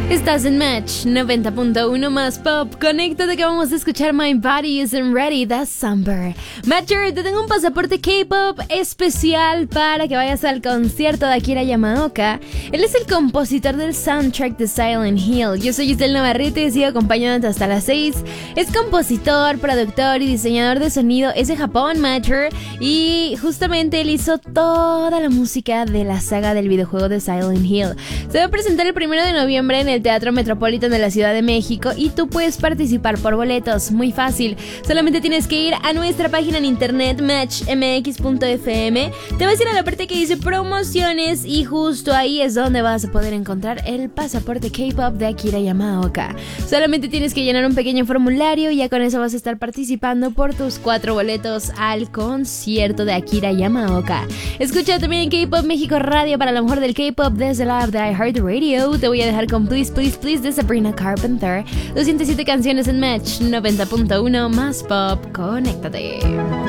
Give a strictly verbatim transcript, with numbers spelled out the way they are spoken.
Estás en Match noventa punto uno más pop. Conéctate que vamos a escuchar My Body Isn't Ready, That's Somber. Matcher, te tengo un pasaporte K-pop especial para que vayas al concierto de Akira Yamaoka. Él es el compositor del soundtrack de Silent Hill. Yo soy Giselle Navarrete y sigo acompañándote hasta las seis. Es compositor, productor y diseñador de sonido. Es de Japón, Matcher. Y justamente él hizo toda la música de la saga del videojuego de Silent Hill. Se va a presentar el primero de noviembre en el Teatro Metropolitan de la Ciudad de México y tú puedes participar por boletos. Muy fácil, solamente tienes que ir a nuestra página en internet match m x punto f m. Te vas a ir a la parte que dice promociones y justo ahí es donde vas a poder encontrar el pasaporte K-pop de Akira Yamaoka. Solamente tienes que llenar un pequeño formulario y ya con eso vas a estar participando por tus cuatro boletos al concierto de Akira Yamaoka. Escucha también K-Pop México Radio para lo mejor del K-pop desde la app de iHeartRadio. Te voy a dejar con Please Please Please de Sabrina Carpenter. doscientas siete canciones en Match noventa punto uno más pop. Conéctate.